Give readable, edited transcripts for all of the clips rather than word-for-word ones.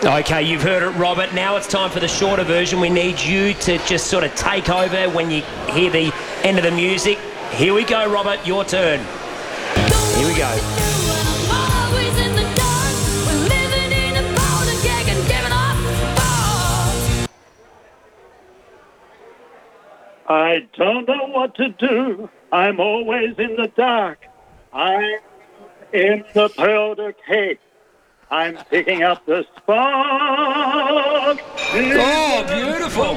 Okay, you've heard it, Robert. Now it's time for the shorter version. We need you to just sort of take over when you hear the end of the music. Here we go, Robert. Your turn. Here we go. I don't know what to do. I'm always in the dark. I'm in the powder cake. I'm picking up the spark. Oh, beautiful.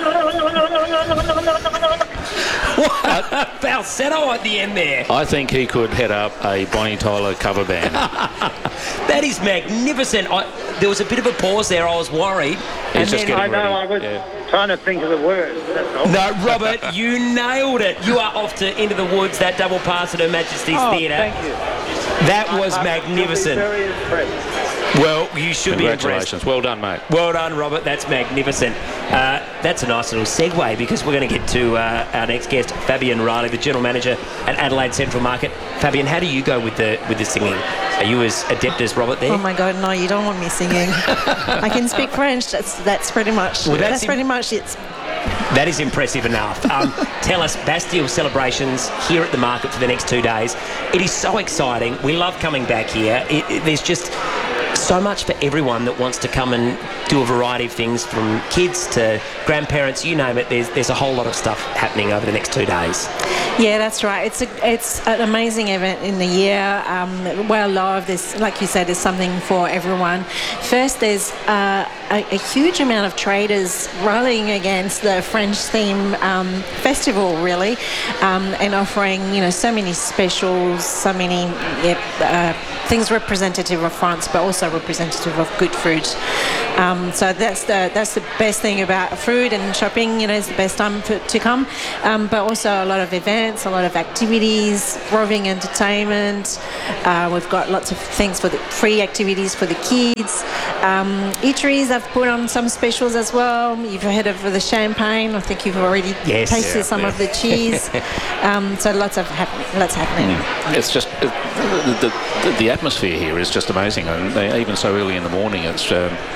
What a falsetto at the end there. I think he could head up a Bonnie Tyler cover band. That is magnificent. There was a bit of a pause there. I was worried. He's just getting ready. I was trying to think of the words. That's all. No, Robert, you nailed it. You are off to Into the Woods, that double pass at Her Majesty's Theatre. Thank you. That was magnificent. Very impressed. Well, you should be impressed. Congratulations. Well done, mate. Well done, Robert. That's magnificent. That's a nice little segue because we're going to get to our next guest, Fabian Riley, the General Manager at Adelaide Central Market. Fabian, how do you go with the singing? Are you as adept as Robert there? Oh my God, no! You don't want me singing. I can speak French. That's pretty much. Well, that's pretty much it. That is impressive enough. Tell us, Bastille celebrations here at the market for the next 2 days. It is so exciting. We love coming back here. There's just so much for everyone that wants to come and do a variety of things, from kids to grandparents, you name it. There's a whole lot of stuff happening over the next 2 days. Yeah, that's right. It's an amazing event in the year. Well, love this, like you said, there's something for everyone. First, there's a huge amount of traders rallying against the French theme festival, really, and offering so many specials, so many things representative of France, but also representative of good food. So that's the best thing about food and shopping. It's the best time to come, but also a lot of events, a lot of activities, roving entertainment. We've got lots of things for the free activities for the kids. Eateries have put on some specials as well. You've heard of the champagne. I think you've already tasted some of the cheese. So lots happening. It's just the atmosphere here is just amazing. And even so early in the morning, it's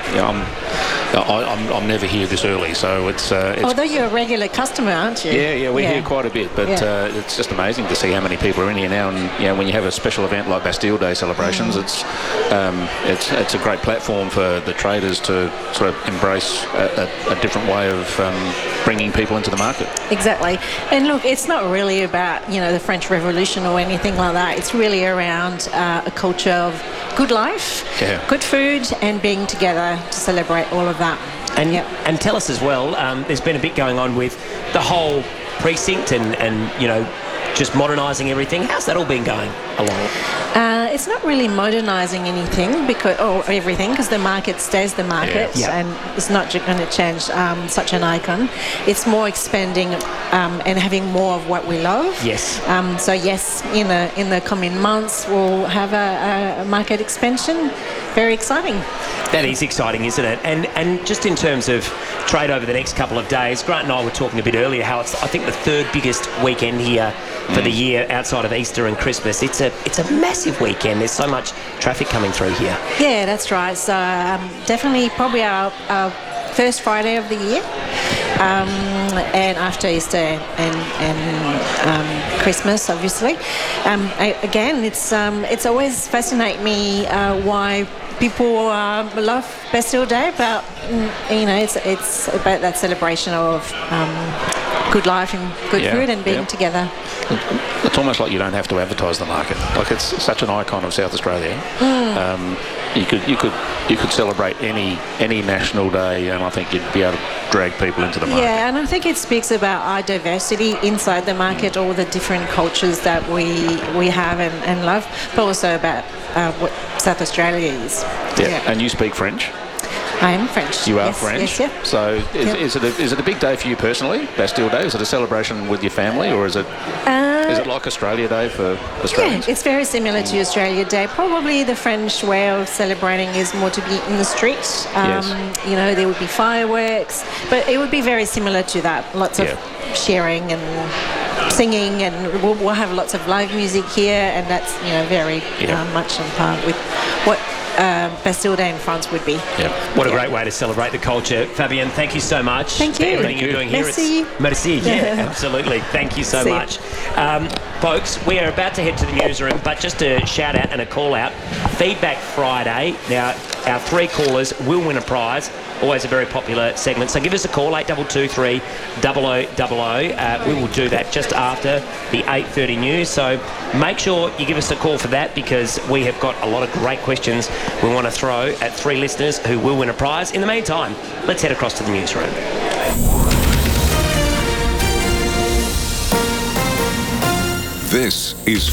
I'm never here this early, so it's although you're a regular customer, aren't you? Yeah, we're here quite a bit, but it's just amazing to see how many people are in here now. And when you have a special event like Bastille Day celebrations, it's a great platform for the traders to sort of embrace a different way of bringing people into the market. Exactly. And look, it's not really about the French Revolution or anything like that. It's really around a culture of good life, good food, and being together to celebrate all of that. And tell us as well, there's been a bit going on with the whole precinct and just modernising everything. How's that all been going along? It's not really modernising anything everything because the market stays the market, and it's not going to change such an icon. It's more expanding and having more of what we love. Yes. So yes, in the coming months we'll have a market expansion. Very exciting. That is exciting, isn't it? And just in terms of trade over the next couple of days, Grant and I were talking a bit earlier how it's, I think, the third biggest weekend here for the year outside of Easter and Christmas. It's a massive weekend. There's so much traffic coming through here. Yeah, that's right. So definitely probably our first Friday of the year, and after Easter and Christmas, obviously. Again, it's always fascinated me why people love Bastille Day, but it's about that celebration of good life and good food and being together. It's almost like you don't have to advertise the market. Like, it's such an icon of South Australia. You could celebrate any national day, and I think you'd be able to drag people into the market. Yeah, and I think it speaks about our diversity inside the market, all the different cultures that we have and love, but also about what South Australia is. Yeah, and you speak French. I am French. You are French. Yes, So is it a big day for you personally, Bastille Day? Is it a celebration with your family, or is it like Australia Day for Australians? Yeah, it's very similar to Australia Day. Probably the French way of celebrating is more to be in the streets. There would be fireworks, but it would be very similar to that. Lots of sharing and singing, and we'll have lots of live music here, and that's very much on par with what Bastille Day in France would be. Yeah. What a great way to celebrate the culture. Fabienne, thank you so much. Thank you. For everything you're doing here. Merci. Merci. Yeah, absolutely. Thank you so See you. much. Folks, we are about to head to the newsroom, but just a shout out and a call out. Feedback Friday. Now, our 3 callers will win a prize. Always a very popular segment. So give us a call, 8223 0000. We will do that just after the 8:30 news. So make sure you give us a call for that, because we have got a lot of great questions we want to throw at 3 listeners who will win a prize. In the meantime, let's head across to the newsroom. This is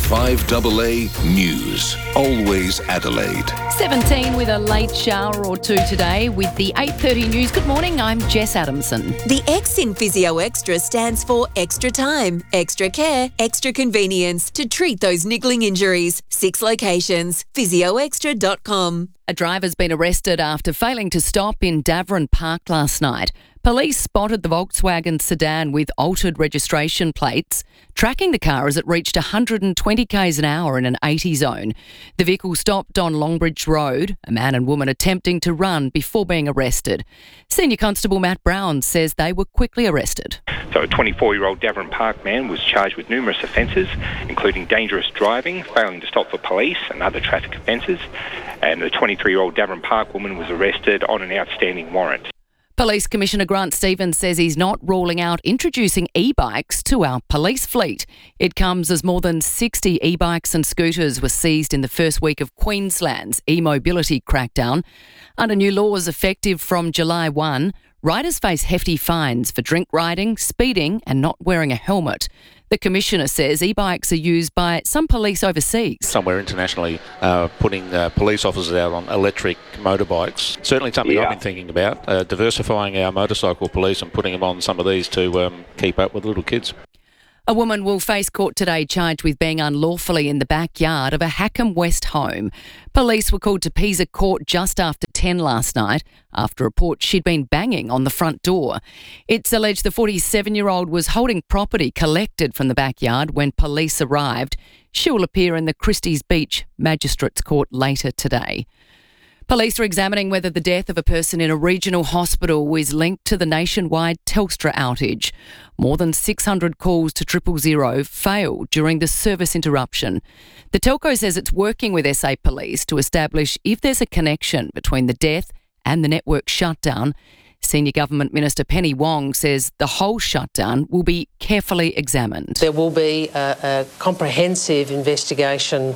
5AA News. Always Adelaide. 17 with a late shower or two today with the 8:30 news. Good morning, I'm Jess Adamson. The X in Physio Extra stands for extra time, extra care, extra convenience to treat those niggling injuries. 6 locations, physioextra.com. A driver's been arrested after failing to stop in Davern Park last night. Police spotted the Volkswagen sedan with altered registration plates, tracking the car as it reached 120 k's an hour in an 80 zone. The vehicle stopped on Longbridge Road, a man and woman attempting to run before being arrested. Senior Constable Matt Brown says they were quickly arrested. So a 24-year-old Davern Park man was charged with numerous offences, including dangerous driving, failing to stop for police and other traffic offences. And the 23-year-old Davern Park woman was arrested on an outstanding warrant. Police Commissioner Grant Stevens says he's not ruling out introducing e-bikes to our police fleet. It comes as more than 60 e-bikes and scooters were seized in the first week of Queensland's e-mobility crackdown. Under new laws effective from July 1, riders face hefty fines for drink riding, speeding and not wearing a helmet. The Commissioner says e-bikes are used by some police overseas. Somewhere internationally, putting police officers out on electric motorbikes. Certainly something I've been thinking about, diversifying our motorcycle police and putting them on some of these to keep up with little kids. A woman will face court today charged with being unlawfully in the backyard of a Hackham West home. Police were called to Pisa Court just after 10 last night after a report she'd been banging on the front door. It's alleged the 47-year-old was holding property collected from the backyard when police arrived. She will appear in the Christie's Beach Magistrates Court later today. Police are examining whether the death of a person in a regional hospital is linked to the nationwide Telstra outage. More than 600 calls to 000 failed during the service interruption. The telco says it's working with SA Police to establish if there's a connection between the death and the network shutdown. Senior Government Minister Penny Wong says the whole shutdown will be carefully examined. There will be a comprehensive investigation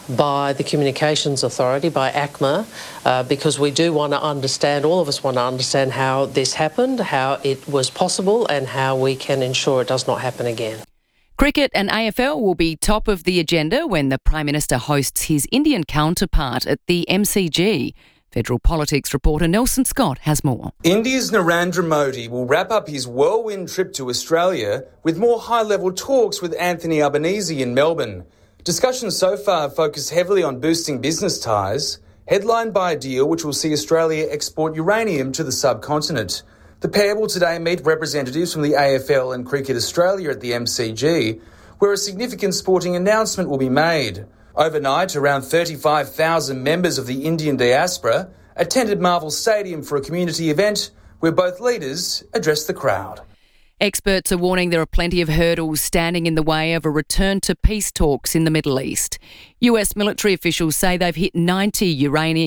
by the Communications Authority, by ACMA, because we do want to understand, all of us want to understand how this happened, how it was possible and how we can ensure it does not happen again. Cricket and AFL will be top of the agenda when the Prime Minister hosts his Indian counterpart at the MCG. Federal Politics reporter Nelson Scott has more. India's Narendra Modi will wrap up his whirlwind trip to Australia with more high-level talks with Anthony Albanese in Melbourne. Discussions so far have focused heavily on boosting business ties, headlined by a deal which will see Australia export uranium to the subcontinent. The pair will today meet representatives from the AFL and Cricket Australia at the MCG, where a significant sporting announcement will be made. Overnight, around 35,000 members of the Indian diaspora attended Marvel Stadium for a community event where both leaders addressed the crowd. Experts are warning there are plenty of hurdles standing in the way of a return to peace talks in the Middle East. US military officials say they've hit 90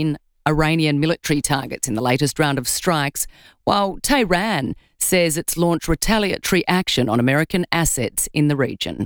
Iranian military targets in the latest round of strikes, while Tehran says it's launched retaliatory action on American assets in the region.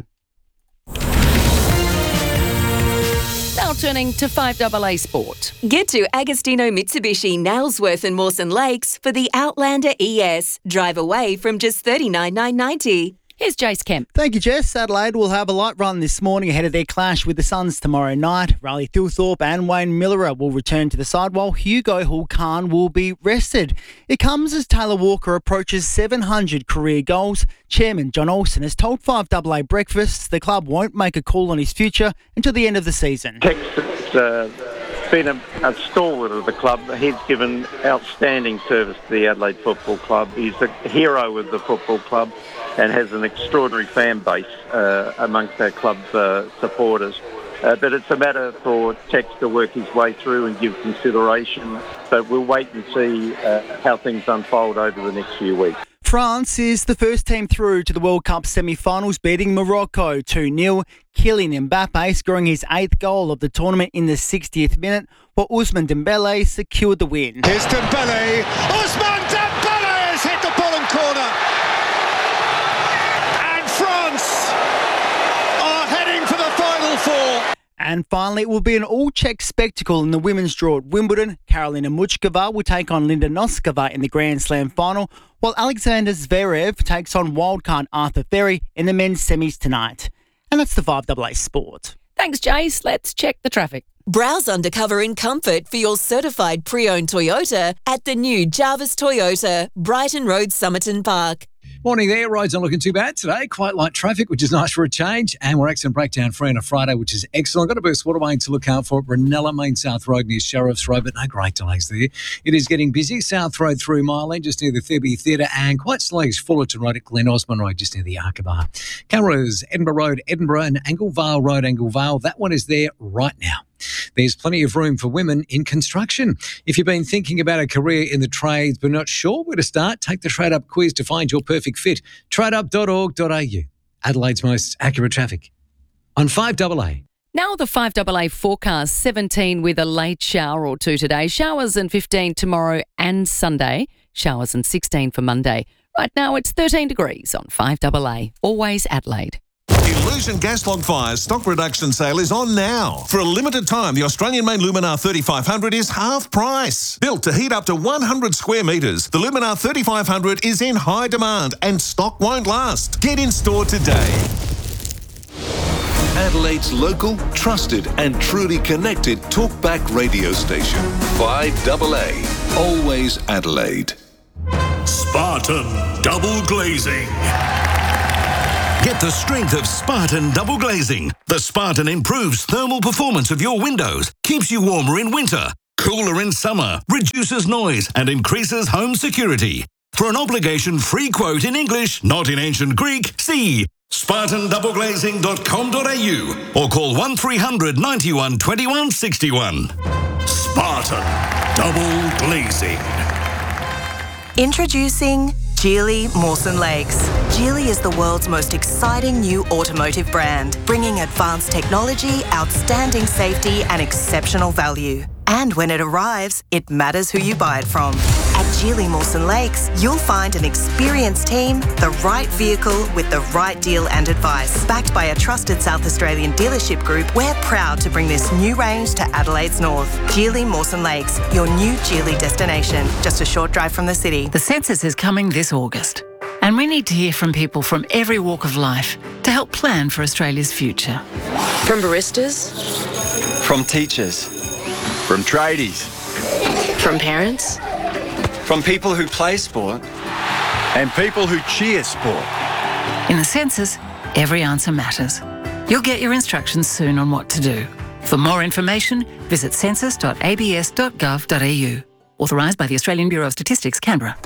Now turning to 5AA Sport. Get to Agostino Mitsubishi, Nailsworth and Mawson Lakes for the Outlander ES. Drive away from just $39,990. Here's Jace Kemp. Thank you, Jess. Adelaide will have a light run this morning ahead of their clash with the Suns tomorrow night. Riley Thilthorpe and Wayne Miller will return to the side while Hugo Hulkan will be rested. It comes as Taylor Walker approaches 700 career goals. Chairman John Olsen has told 5AA Breakfast the club won't make a call on his future until the end of the season. Texas been a stalwart of the club. He's given outstanding service to the Adelaide Football Club. He's a hero of the football club and has an extraordinary fan base amongst our club's supporters. But it's a matter for Tex to work his way through and give consideration. But we'll wait and see how things unfold over the next few weeks. France is the first team through to the World Cup semi-finals, beating Morocco 2-0. Kylian Mbappe scoring his 8th goal of the tournament in the 60th minute, while Ousmane Dembele secured the win. Here's Dembele. Ousmane Dembele has hit the bottom corner. And France are heading for the Final Four. And finally, it will be an all-Czech spectacle in the women's draw at Wimbledon. Karolina Muchkova will take on Linda Noskova in the Grand Slam final, while Alexander Zverev takes on wildcard Arthur Ferry in the men's semis tonight. And that's the 5AA Sport. Thanks, Jace. Let's check the traffic. Browse undercover in comfort for your certified pre-owned Toyota at the new Jarvis Toyota, Brighton Road, Somerton Park. Morning there. Roads aren't looking too bad today. Quite light traffic, which is nice for a change. And we're accident breakdown free on a Friday, which is excellent. Got a burst waterway to look out for at Brunella Main South Road near Sheriff's Road, but no great delays there. It is getting busy. South Road through Mile End, just near the Thurby Theatre, and quite sluggish Fullerton Road at Glen Osmond Road, just near the Arkabar. Cameras, Edinburgh Road, Edinburgh, and Anglevale Road, Anglevale. That one is there right now. There's plenty of room for women in construction. If you've been thinking about a career in the trades but not sure where to start, take the Trade Up quiz to find your perfect fit. Tradeup.org.au. Adelaide's most accurate traffic on 5AA. Now the 5AA forecast, 17 with a late shower or two today. Showers and 15 tomorrow and Sunday. Showers and 16 for Monday. Right now it's 13 degrees on 5AA. Always Adelaide. Illusion Gas Log Fire's stock reduction sale is on now. For a limited time, the Australian-made Luminar 3500 is half price. Built to heat up to 100 square metres, the Luminar 3500 is in high demand and stock won't last. Get in store today. Adelaide's local, trusted and truly connected talkback radio station. 5AA. Always Adelaide. Spartan Double Glazing. Get the strength of Spartan Double Glazing. The Spartan improves thermal performance of your windows, keeps you warmer in winter, cooler in summer, reduces noise and increases home security. For an obligation-free quote in English, not in ancient Greek, see spartandoubleglazing.com.au or call 1300 91 21 61. Spartan Double Glazing. Introducing Geely Mawson Lakes. Geely is the world's most exciting new automotive brand, bringing advanced technology, outstanding safety and exceptional value. And when it arrives, it matters who you buy it from. At Geely Mawson Lakes, you'll find an experienced team, the right vehicle with the right deal and advice. Backed by a trusted South Australian dealership group, we're proud to bring this new range to Adelaide's north. Geely Mawson Lakes, your new Geely destination, just a short drive from the city. The census is coming this August, and we need to hear from people from every walk of life to help plan for Australia's future. From baristas, from teachers, from tradies, from parents, from people who play sport and people who cheer sport. In the census, every answer matters. You'll get your instructions soon on what to do. For more information, visit census.abs.gov.au. Authorised by the Australian Bureau of Statistics, Canberra.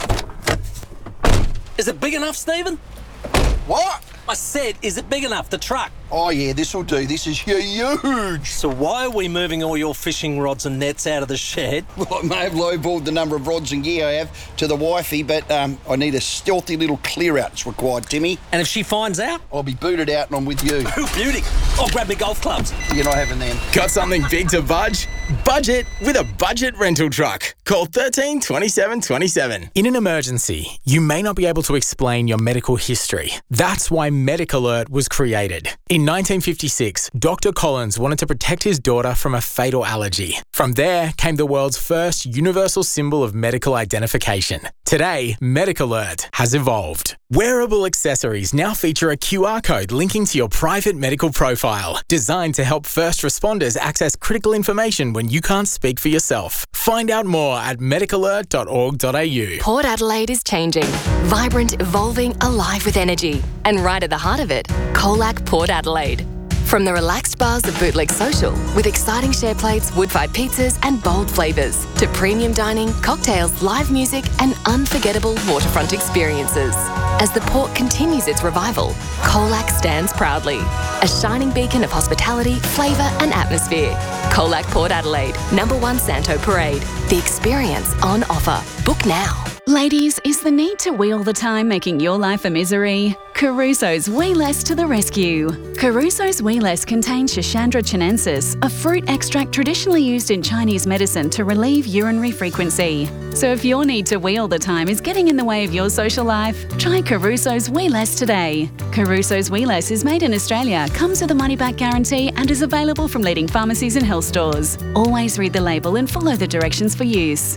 Is it big enough, Stephen? What? I said, is it big enough, the truck? Oh yeah, this'll do. This is huge. So why are we moving all your fishing rods and nets out of the shed? Well, I may have lowballed the number of rods and gear I have to the wifey, but I need a stealthy little clear-out's required, Timmy. And if she finds out? I'll be booted out and I'm with you. Oh, beauty. I'll grab me golf clubs. You're not having them. Got something big to budge? Budget with a budget rental truck. Call 13 27 27. In an emergency, you may not be able to explain your medical history. That's why MedicAlert was created. In 1956, Dr. Collins wanted to protect his daughter from a fatal allergy. From there came the world's first universal symbol of medical identification. Today, MedicAlert has evolved. Wearable accessories now feature a QR code linking to your private medical profile, designed to help first responders access critical information when you can't speak for yourself. Find out more at medicalert.org.au. Port Adelaide is changing. Vibrant, evolving, alive with energy. And right at the heart of it, Colac Port Adelaide. From the relaxed bars of Bootleg Social, with exciting share plates, wood-fired pizzas and bold flavours, to premium dining, cocktails, live music and unforgettable waterfront experiences. As the port continues its revival, Colac stands proudly. A shining beacon of hospitality, flavour and atmosphere. Colac Port Adelaide, #1 Santo Parade. The experience on offer. Book now. Ladies, is the need to wheel the time making your life a misery? Caruso's Wee Less to the rescue. Caruso's Wee Less contains Schisandra chinensis, a fruit extract traditionally used in Chinese medicine to relieve urinary frequency. So if your need to wheel the time is getting in the way of your social life, try Caruso's Wee Less today. Caruso's Wee Less is made in Australia, comes with a money-back guarantee and is available from leading pharmacies and health stores. Always read the label and follow the directions for use.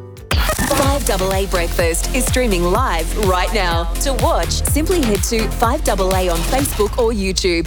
5AA Breakfast is streaming live right now. To watch, simply head to 5AA on Facebook or YouTube.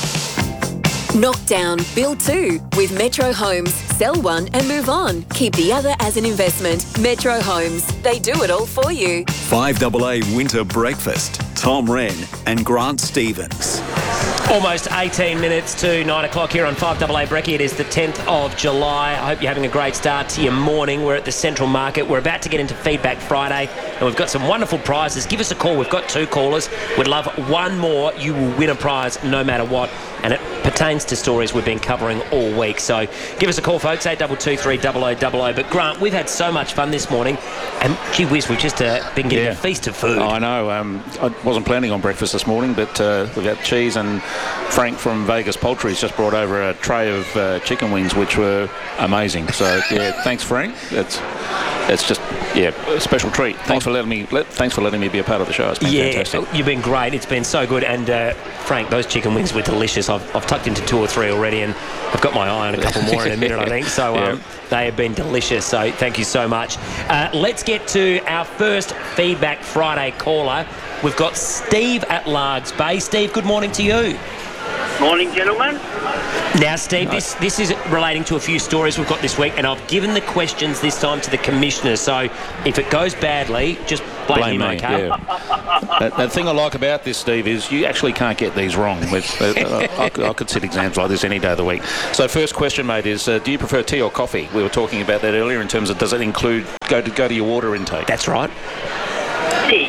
Knockdown, build 2 with Metro Homes. Sell one and move on. Keep the other as an investment. Metro Homes. They do it all for you. 5AA Winter Breakfast. Tom Wren and Grant Stevens. Almost 18 minutes to 9 o'clock here on 5AA Brekkie. It is the 10th of July. I hope you're having a great start to your morning. We're at the Central Market. We're about to get into Feedback Friday, and we've got some wonderful prizes. Give us a call. We've got 2 callers. We'd love one more. You will win a prize no matter what, and it pertains to stories we've been covering all week. So give us a call, folks, 8223 0000. But Grant, we've had so much fun this morning, and gee whiz, we've just been getting a feast of food. I know. I wasn't planning on breakfast this morning, but we've got cheese, and Frank from Vegas Poultry's just brought over a tray of chicken wings, which were amazing. So yeah, thanks, Frank. It's just a special treat. Thanks for letting me be a part of the show. It's been fantastic. You've been great. It's been so good. And Frank, those chicken wings were delicious. I've tucked into 2 or 3 already, and I've got my eye on a couple more in a minute, I think. So they have been delicious. So thank you so much. Let's get to our first Feedback Friday caller. We've got Steve at Largs Bay. Steve, good morning to you. Morning, gentlemen. Now, Steve, this is relating to a few stories we've got this week, and I've given the questions this time to the commissioner. So if it goes badly, just blame him, okay? Yeah. The thing I like about this, Steve, is you actually can't get these wrong. I could sit exams like this any day of the week. So first question, mate, is do you prefer tea or coffee? We were talking about that earlier in terms of does it include go to your water intake? That's right. Tea.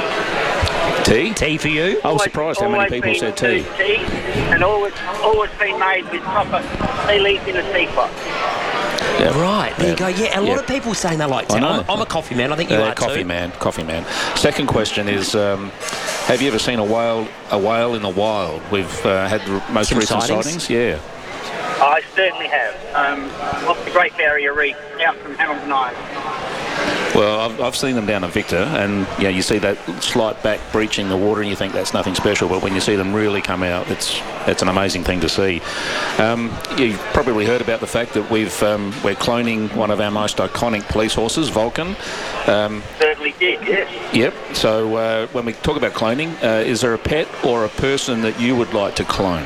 Tea? Tea for you? I was surprised how many people said tea. Tea, and always been made with proper tea leaves in a teapot. Yeah. Right, there you go. Yeah, a lot of people saying they like tea. I'm a coffee man. I think you are coffee too. Coffee man. Second question is, have you ever seen a whale in the wild? We've had the most recent sightings. Yeah. I certainly have. Off the Great Barrier Reef, out from Hamilton Island. Well, I've seen them down at Victor, and you see that slight back breaching the water, and you think that's nothing special. But when you see them really come out, it's an amazing thing to see. You've probably heard about the fact that we're cloning one of our most iconic police horses, Vulcan. Certainly did, yes. Yep. So when we talk about cloning, is there a pet or a person that you would like to clone?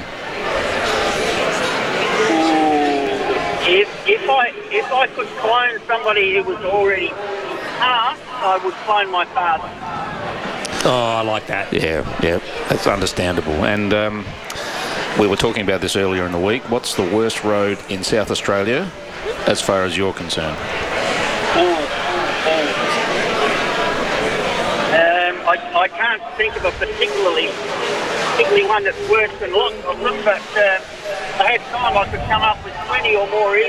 If I could clone somebody who was already passed, I would clone my father. Oh, I like that. Yeah, that's understandable. And we were talking about this earlier in the week. What's the worst road in South Australia as far as you're concerned? I can't think of a particularly one that's worse than lots of them, but if I had time, I could come up with 20 or more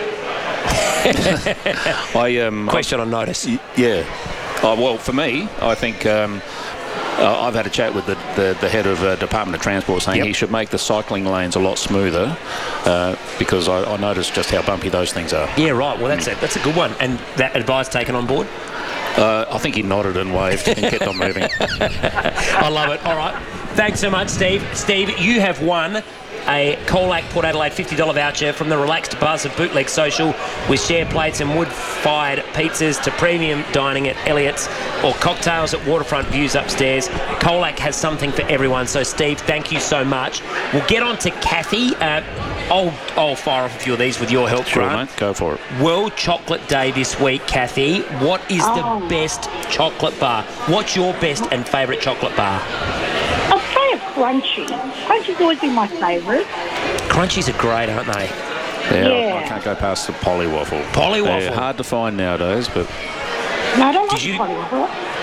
easily. Question on notice. Yeah. Well, for me, I think I've had a chat with the head of Department of Transport saying he should make the cycling lanes a lot smoother because I noticed just how bumpy those things are. Yeah, right. Well, that's a good one. And that advice taken on board? I think he nodded and waved and kept on moving. I love it. All right. Thanks so much, Steve. Steve, you have won a Colac Port Adelaide $50 voucher from the relaxed buzz of Bootleg Social with share plates and wood-fired pizzas to premium dining at Elliott's or cocktails at Waterfront Views upstairs. Colac has something for everyone. So, Steve, thank you so much. We'll get on to Kathy. I'll fire off a few of these with your help, Sure, Grant. mate. Go for it. World Chocolate Day this week, Kathy. What is the best chocolate bar? What's your best and favourite chocolate bar? I'll say a Crunchy. Crunchy's always been my favourite. Crunchies are great, aren't they? Yeah. I can't go past the Polly Waffle. Polly Waffle? They're hard to find nowadays, but... No, I don't like Polly Waffle.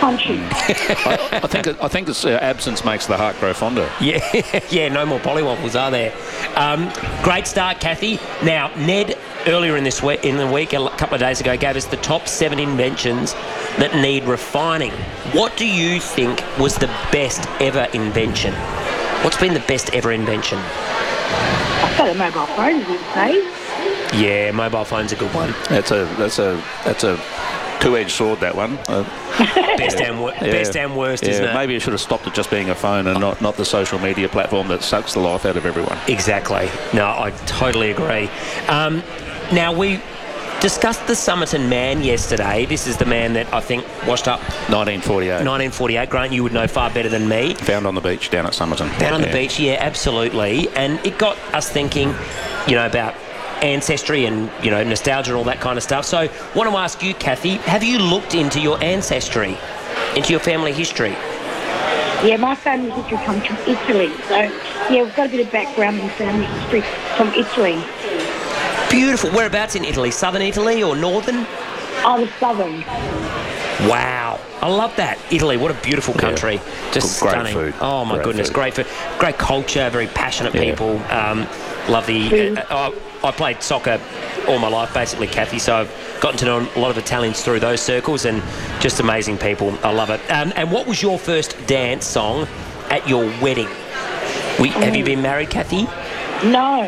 Punchy. I think it's absence makes the heart grow fonder. Yeah, no more pollywobbles, are there? Great start, Kathy. Now, Ned, earlier in the week, a couple of days ago, gave us the top 7 inventions that need refining. What do you think was the best ever invention? What's been the best ever invention? I thought a mobile phone these days. Yeah, mobile phone's a good one. That's a two-edged sword, that one. Best and worst, isn't it? Maybe it should have stopped at just being a phone and not the social media platform that sucks the life out of everyone. Exactly. No, I totally agree. Now, we discussed the Somerton Man yesterday. This is the man that I think washed up 1948. Grant, you would know far better than me. Found on the beach down at Somerton. Down on the beach, yeah, absolutely. And it got us thinking, about ancestry and, nostalgia and all that kind of stuff. So, I want to ask you, Kathy, have you looked into your ancestry, into your family history? Yeah, my family history comes from Italy. So, yeah, we've got a bit of background in family history from Italy. Beautiful. Whereabouts in Italy? Southern Italy or northern? Oh, the southern. Wow. I love that. Italy, what a beautiful country. Just great stunning. food. Oh, my goodness. Food. Great food. Great culture, very passionate people. Love the... I played soccer all my life, basically, Kathy, so I've gotten to know a lot of Italians through those circles and just amazing people. I love it. And what was your first dance song at your wedding? Have you been married, Kathy? No.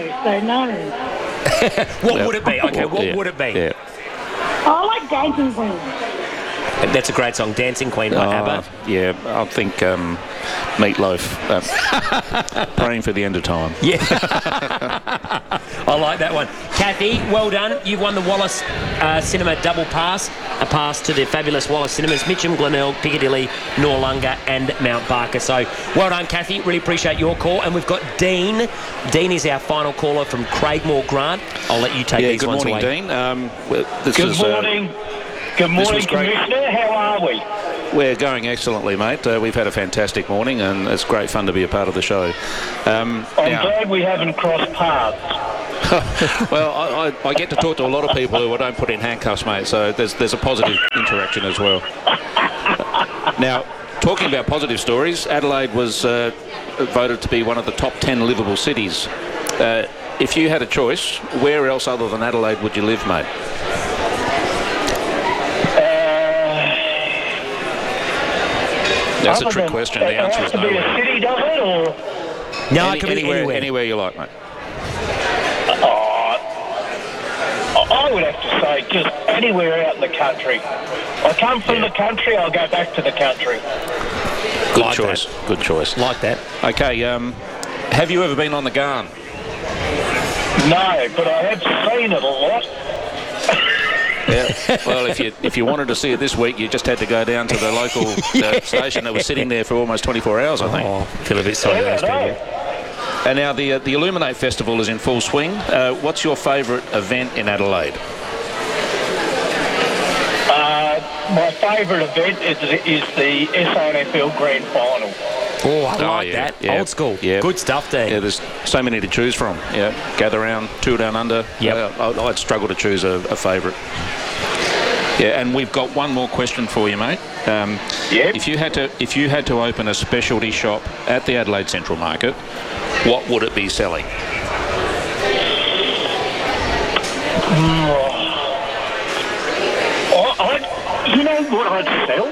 What would it be? Okay, what would it be? Yeah. I like Dancing Queen. That's a great song, Dancing Queen by ABBA. Yeah, I think Meatloaf, Praying for the End of Time. Yeah. I like that one. Kathy, well done. You've won the Wallace Cinema double pass, a pass to the fabulous Wallace Cinemas, Mitcham, Glenelg, Piccadilly, Noarlunga and Mount Barker. So well done, Kathy. Really appreciate your call. And we've got Dean. Dean is our final caller from Craigmore. Grant, I'll let you take these ones away. Good morning, Dean. Good morning. Good morning, Commissioner. How are we? We're going excellently, mate. We've had a fantastic morning and it's great fun to be a part of the show. I'm glad we haven't crossed paths. Well, I get to talk to a lot of people who I don't put in handcuffs, mate, so there's a positive interaction as well. Now, talking about positive stories, Adelaide was voted to be one of the top 10 livable cities. If you had a choice, where else other than Adelaide would you live, mate? That's a trick question. The answer is nowhere. It has to be a city, does it, or? No, it can be anywhere. Anywhere you like, mate. I would have to say just anywhere out in the country. I come from the country, I'll go back to the country. Good choice. Good choice. Like that. Okay, have you ever been on the Garn? No, but I have seen it a lot. Yeah. Well, if you wanted to see it this week, you just had to go down to the local station that was sitting there for almost 24 hours, I think. Oh, feel a bit sorry for those people. And now the Illuminate Festival is in full swing. What's your favourite event in Adelaide? My favourite event is the SANFL Grand Final. Oh, I like that. Yeah. Old school. Yeah. Good stuff there. Yeah, there's so many to choose from. Yeah, Gather Round, Tour Down Under. Yep. I'd struggle to choose a favourite. Yeah, and we've got one more question for you, mate. If you had to open a specialty shop at the Adelaide Central Market, what would it be selling? You know what I'd sell?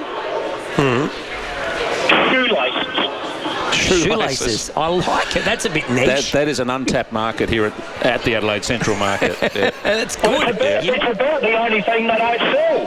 Shoelaces. I like it. That's a bit niche. That is an untapped market here at the Adelaide Central Market. Yeah. That's good. It's about the only thing that I sell.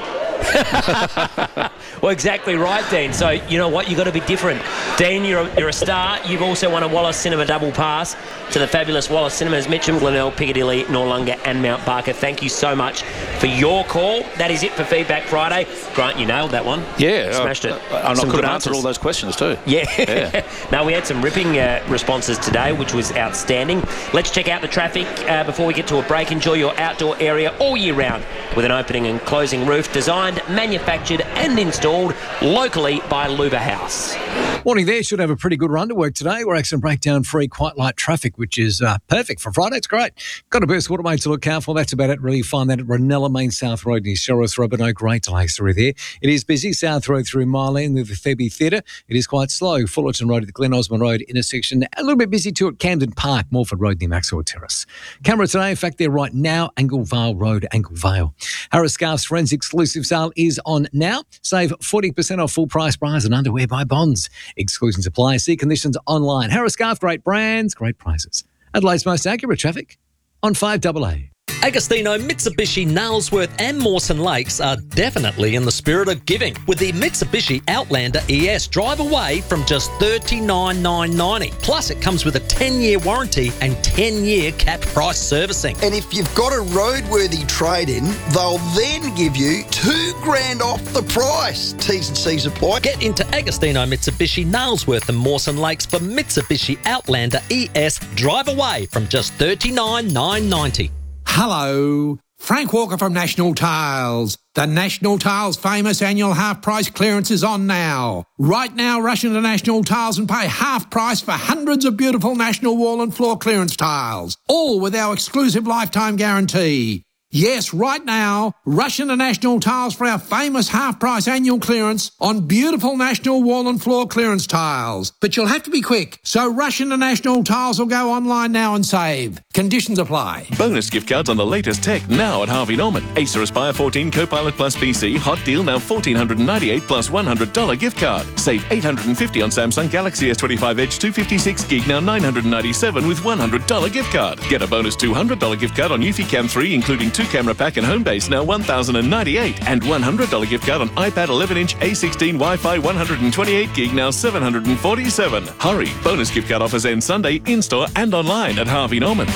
Well, exactly right, Dean. So, you know what? You've got to be different. Dean, you're a star. You've also won a Wallace Cinema double pass to the fabulous Wallace Cinemas, Mitcham, Glenelg, Piccadilly, Noarlunga and Mount Barker. Thank you so much for your call. That is it for Feedback Friday. Grant, you nailed that one. Yeah. Smashed it. And I could have answered all those questions too. Yeah. No, we had some ripping responses today, which was outstanding. Let's check out the traffic before we get to a break. Enjoy your outdoor area all year round with an opening and closing roof designed, manufactured and installed locally by Luba House. Morning there. Should have a pretty good run to work today. We're accident breakdown free, quite light traffic, which is perfect for Friday. It's great. Got a burst waterway to look out for. That's about it. Really find that at Ranella Main South Road near Sheriff Road, but no great delays through there. It is busy. South Road through Marlene with the Thebe Theatre. It is quite slow. Fullerton Road at the Glen Osmond Road intersection. A little bit busy too at Camden Park, Morford Road near Maxwell Terrace. Camera today, in fact, they're right now. Anglevale Road, Anglevale. Harris Scarf's Forensic exclusive sale is on now. Save 40% off full price bras and underwear by Bonds. Exclusions apply. See conditions online. Harris Scarf, great brands, great prices. Adelaide's most accurate traffic on 5AA. Agostino, Mitsubishi, Nailsworth and Mawson Lakes are definitely in the spirit of giving with the Mitsubishi Outlander ES. Drive away from just $39,990. Plus, it comes with a 10-year warranty and 10-year capped price servicing. And if you've got a roadworthy trade-in, they'll then give you $2,000 off the price. T's and C's apply. Get into Agostino, Mitsubishi, Nailsworth and Mawson Lakes for Mitsubishi Outlander ES. Drive away from just $39,990. Hello, Frank Walker from National Tiles. The National Tiles famous annual half price clearance is on now. Right now, rush into National Tiles and pay half price for hundreds of beautiful National wall and floor clearance tiles, all with our exclusive lifetime guarantee. Yes, right now, rush into National Tiles for our famous half-price annual clearance on beautiful National wall and floor clearance tiles. But you'll have to be quick, so rush into National Tiles or go online now and save. Conditions apply. Bonus gift cards on the latest tech now at Harvey Norman. Acer Aspire 14 Copilot Plus PC, hot deal now $1,498 plus $100 gift card. Save $850 on Samsung Galaxy S25 Edge 256 gig, now $997 with $100 gift card. Get a bonus $200 gift card on Eufy Cam 3, including 2 camera pack and home base, now $1,098, and $100 gift card on iPad 11-inch A16 Wi-Fi 128 gig, now $747. Hurry! Bonus gift card offers end Sunday in-store and online at Harvey Norman.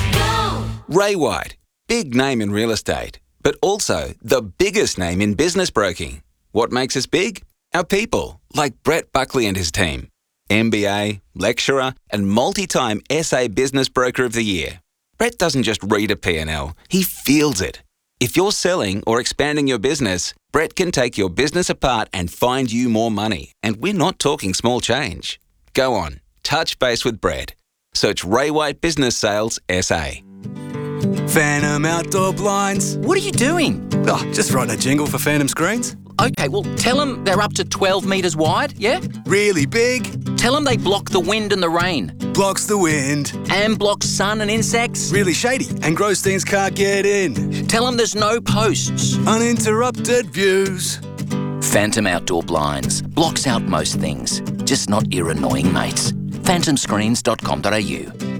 Ray White, big name in real estate, but also the biggest name in business broking. What makes us big? Our people, like Brett Buckley and his team. MBA, lecturer, and multi-time SA Business Broker of the Year. Brett doesn't just read a P&L, he feels it. If you're selling or expanding your business, Brett can take your business apart and find you more money. And we're not talking small change. Go on, touch base with Brett. Search Ray White Business Sales SA. Phantom Outdoor Blinds. What are you doing? Oh, just writing a jingle for Phantom Screens. Okay, well, tell them they're up to 12 metres wide, yeah? Really big? Tell them they block the wind and the rain. Blocks the wind. And blocks sun and insects. Really shady, and gross things can't get in. Tell them there's no posts. Uninterrupted views. Phantom Outdoor Blinds. Blocks out most things, just not your annoying mates. phantomscreens.com.au.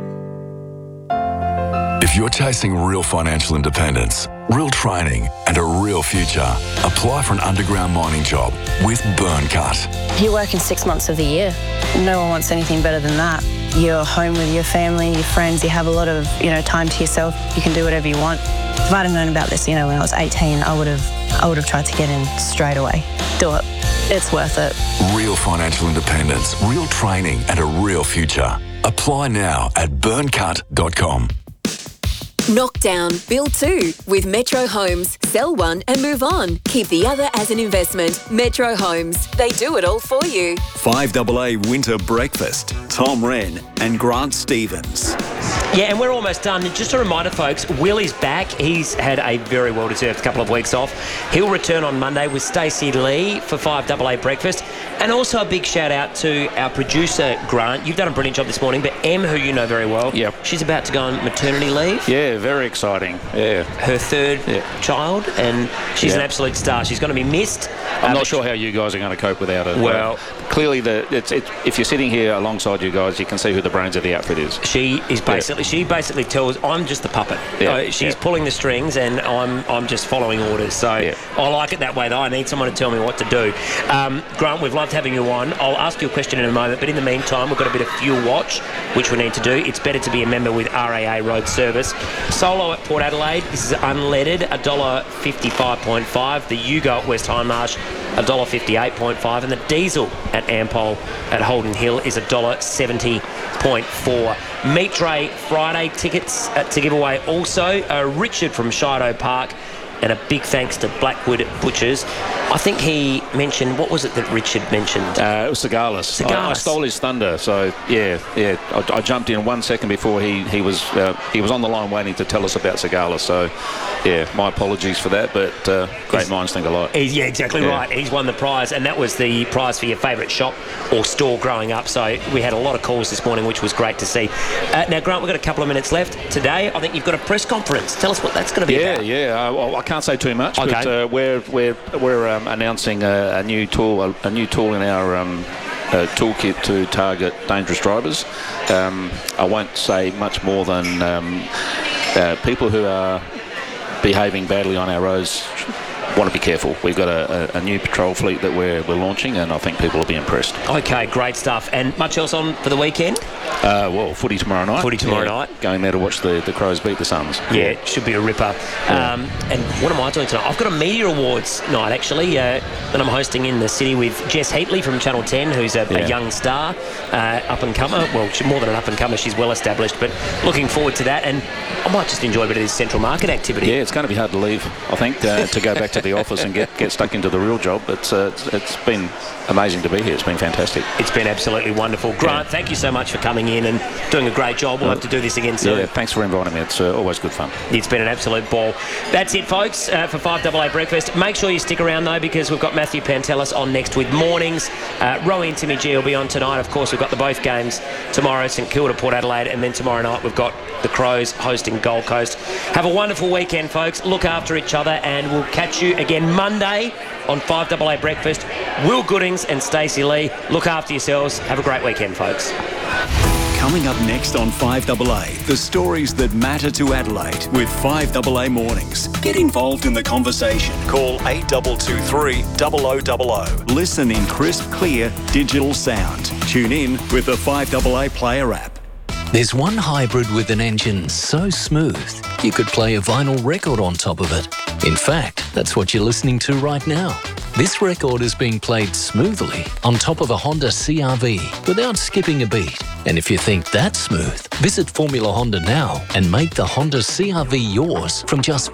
If you're chasing real financial independence, real training and a real future, apply for an underground mining job with Burncut. You're working 6 months of the year. No one wants anything better than that. You're home with your family, your friends, you have a lot of, time to yourself. You can do whatever you want. If I'd have known about this, when I was 18, I would have tried to get in straight away. Do it. It's worth it. Real financial independence, real training and a real future. Apply now at burncut.com. Knock down, build two with Metro Homes. Sell one and move on. Keep the other as an investment. Metro Homes. They do it all for you. 5AA Winter Breakfast. Tom Wren and Grant Stevens. Yeah, and we're almost done. Just a reminder, folks, Will is back. He's had a very well-deserved couple of weeks off. He'll return on Monday with Stacey Lee for 5AA Breakfast. And also a big shout-out to our producer, Grant. You've done a brilliant job this morning, but Em, who you know very well, she's about to go on maternity leave. Yeah, very exciting. Yeah. Her third child, and she's an absolute star. She's going to be missed. I'm not sure how you guys are going to cope without her. Well, clearly, if you're sitting here alongside you guys, you can see who the brains of the outfit is. She is basically. She basically tells, I'm just the puppet. She's pulling the strings, and I'm just following orders. So I like it that way, though. I need someone to tell me what to do. Grant, we've loved having you on. I'll ask you a question in a moment, but in the meantime, we've got a bit of fuel watch, which we need to do. It's better to be a member with RAA Road Service. Solo at Port Adelaide. This is unleaded, $1.55.5. The Yugo at West Hindmarsh, $1.58.5, and the diesel at Ampol at Holden Hill is $1.70.4. Meat Tray Friday tickets to give away also. Richard from Shido Park, and a big thanks to Blackwood Butchers. I think he mentioned, what was it that Richard mentioned? It was Cigalis. I stole his thunder, so yeah. I jumped in 1 second before he was on the line waiting to tell us about Cigalis. So yeah, my apologies for that, but great minds think alike. Yeah, exactly right. He's won the prize, and that was the prize for your favourite shop or store growing up. So we had a lot of calls this morning, which was great to see. Now, Grant, we've got a couple of minutes left. Today, I think you've got a press conference. Tell us what that's going to be about. Well, I can't say too much, okay. But we're announcing a new tool in our toolkit to target dangerous drivers. I won't say much more than people who are behaving badly on our roads want to be careful. We've got a new patrol fleet that we're launching, and I think people will be impressed. Okay, great stuff. And much else on for the weekend? Well, footy tomorrow night. Night. Going there to watch the Crows beat the Suns. Yeah, it should be a ripper. And what am I doing tonight? I've got a media awards night, actually, that I'm hosting in the city with Jess Heatley from Channel 10, who's a young star, up-and-comer. Well, she's more than an up-and-comer. She's well-established, but looking forward to that. And I might just enjoy a bit of this Central Market activity. Yeah, it's going to be hard to leave, I think, to go back to the office and get stuck into the real job. It's been amazing to be here. It's been fantastic. It's been absolutely wonderful. Grant, thank you so much for coming in and doing a great job. We'll have to do this again soon. Yeah, thanks for inviting me. It's always good fun. It's been an absolute ball. That's it, folks, for 5AA Breakfast. Make sure you stick around, though, because we've got Matthew Pantelis on next with mornings. Rowie and Timmy G will be on tonight. Of course, we've got the both games tomorrow, St Kilda, Port Adelaide, and then tomorrow night we've got the Crows hosting Gold Coast. Have a wonderful weekend, folks. Look after each other, and we'll catch you again Monday on 5AA Breakfast. Will Goodings and Stacey Lee, look after yourselves. Have a great weekend, folks. Coming up next on 5AA, the stories that matter to Adelaide with 5AA Mornings. Get involved in the conversation. Call 8223 0000. Listen in crisp, clear, digital sound. Tune in with the 5AA Player app. There's one hybrid with an engine so smooth, you could play a vinyl record on top of it. In fact, that's what you're listening to right now. This record is being played smoothly on top of a Honda CR-V without skipping a beat. And if you think that's smooth, visit Formula Honda now and make the Honda CR-V yours from just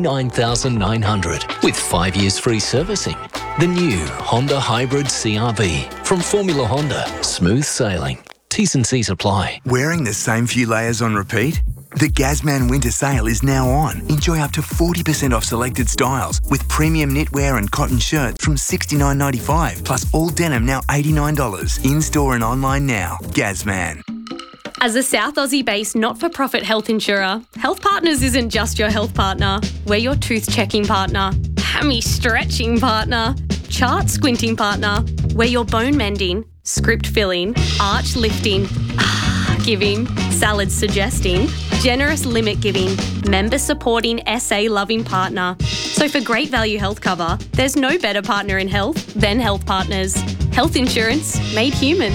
$49,900 with 5 years free servicing. The new Honda Hybrid CR-V from Formula Honda. Smooth sailing. T's and C's apply. Wearing the same few layers on repeat? The Gazman Winter Sale is now on. Enjoy up to 40% off selected styles with premium knitwear and cotton shirts from $69.95, plus all denim now $89. In-store and online now. Gazman. As a South Aussie-based not-for-profit health insurer, Health Partners isn't just your health partner. We're your tooth-checking partner, hammy-stretching partner, chart-squinting partner. We're your bone-mending, script-filling, arch-lifting, giving, salad-suggesting, generous limit-giving, member-supporting, SA-loving partner. So for great value health cover, there's no better partner in health than Health Partners. Health insurance made human.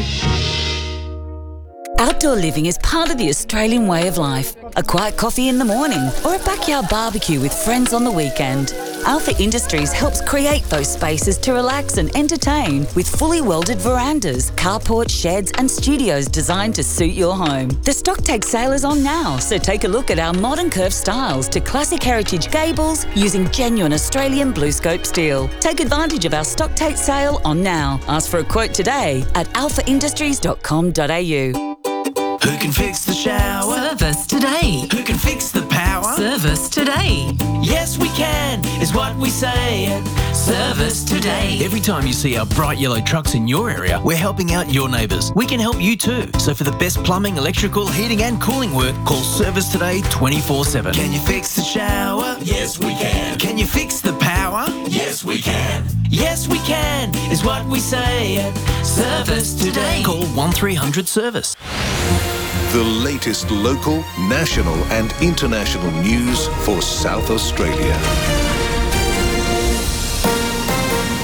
Outdoor living is part of the Australian way of life. A quiet coffee in the morning or a backyard barbecue with friends on the weekend. Alpha Industries helps create those spaces to relax and entertain with fully welded verandas, carports, sheds and studios designed to suit your home. The stock take sale is on now, so take a look at our modern curved styles to classic heritage gables using genuine Australian BlueScope steel. Take advantage of our stock take sale on now. Ask for a quote today at alphaindustries.com.au. Who can fix the shower? Service today. Who can fix the power? Service today. Yes, we can, is what we say at Service Today. Every time you see our bright yellow trucks in your area, we're helping out your neighbours. We can help you too. So for the best plumbing, electrical, heating and cooling work, call Service Today 24/7. Can you fix the shower? Yes, we can. Can you fix the power? Yes, we can. Yes, we can, is what we say at Service Today. Call 1300 Service. The latest local, national and international news for South Australia.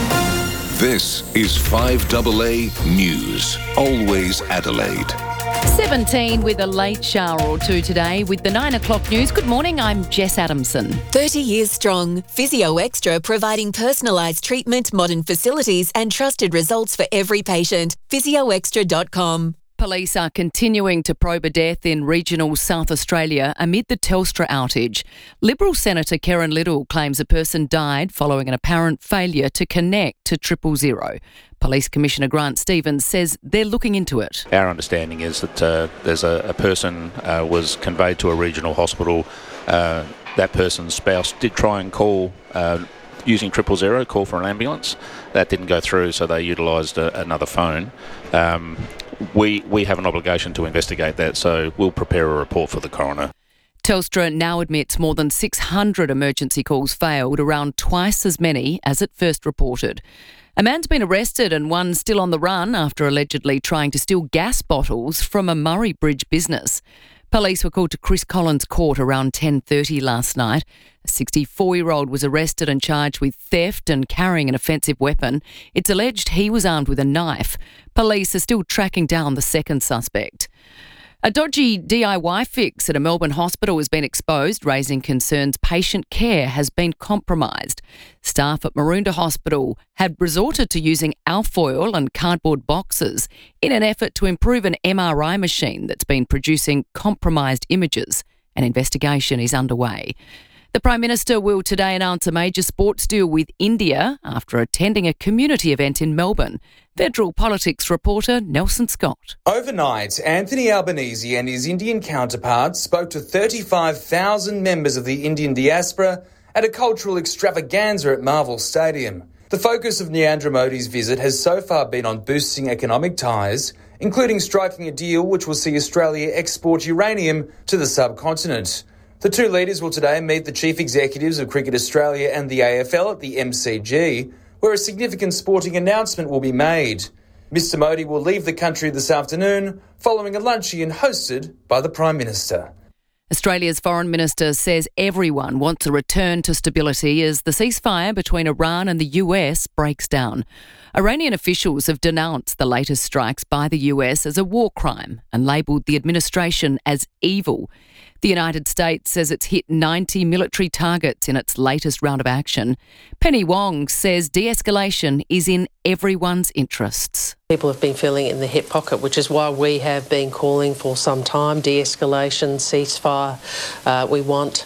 This is 5AA News. Always Adelaide. 17 with a late shower or two today with the 9 o'clock news. Good morning, I'm Jess Adamson. 30 years strong. Physio Extra providing personalised treatment, modern facilities and trusted results for every patient. physioextra.com. Police are continuing to probe a death in regional South Australia amid the Telstra outage. Liberal Senator Karen Little claims a person died following an apparent failure to connect to 000. Police Commissioner Grant Stevens says they're looking into it. Our understanding is that there's a person was conveyed to a regional hospital. That person's spouse did try and call using 000, call for an ambulance. That didn't go through, so they utilised another phone. We have an obligation to investigate that, so we'll prepare a report for the coroner. Telstra now admits more than 600 emergency calls failed, around twice as many as it first reported. A man's been arrested and one still on the run after allegedly trying to steal gas bottles from a Murray Bridge business. Police were called to Chris Collins Court around 10:30 last night. A 64-year-old was arrested and charged with theft and carrying an offensive weapon. It's alleged he was armed with a knife. Police are still tracking down the second suspect. A dodgy DIY fix at a Melbourne hospital has been exposed, raising concerns patient care has been compromised. Staff at Maroondah Hospital had resorted to using alfoil and cardboard boxes in an effort to improve an MRI machine that's been producing compromised images. An investigation is underway. The Prime Minister will today announce a major sports deal with India after attending a community event in Melbourne. Federal politics reporter Nelson Scott. Overnight, Anthony Albanese and his Indian counterparts spoke to 35,000 members of the Indian diaspora at a cultural extravaganza at Marvel Stadium. The focus of Narendra Modi's visit has so far been on boosting economic ties, including striking a deal which will see Australia export uranium to the subcontinent. The two leaders will today meet the chief executives of Cricket Australia and the AFL at the MCG, where a significant sporting announcement will be made. Mr Modi will leave the country this afternoon following a luncheon hosted by the Prime Minister. Australia's Foreign Minister says everyone wants a return to stability as the ceasefire between Iran and the US breaks down. Iranian officials have denounced the latest strikes by the US as a war crime and labelled the administration as evil. The United States says it's hit 90 military targets in its latest round of action. Penny Wong says de-escalation is in everyone's interests. People have been feeling it in the hip pocket, which is why we have been calling for some time, de-escalation, ceasefire. We want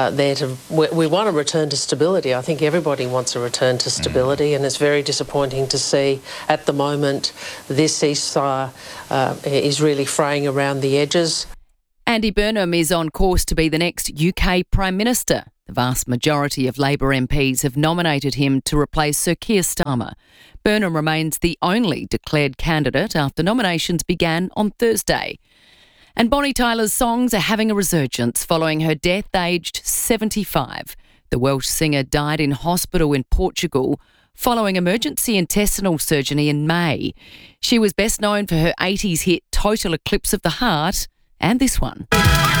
we want a return to stability. I think everybody wants a return to stability, and it's very disappointing to see at the moment this ceasefire is really fraying around the edges. Andy Burnham is on course to be the next UK Prime Minister. The vast majority of Labor MPs have nominated him to replace Sir Keir Starmer. Burnham remains the only declared candidate after nominations began on Thursday. And Bonnie Tyler's songs are having a resurgence following her death aged 75. The Welsh singer died in hospital in Portugal following emergency intestinal surgery in May. She was best known for her 80s hit Total Eclipse of the Heart and this one.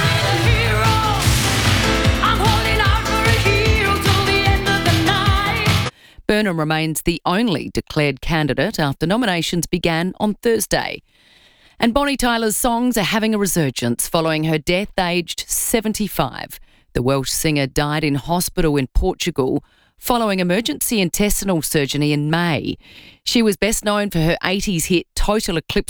Burnham remains the only declared candidate after nominations began on Thursday. And Bonnie Tyler's songs are having a resurgence following her death aged 75. The Welsh singer died in hospital in Portugal following emergency intestinal surgery in May. She was best known for her 80s hit Total Eclipse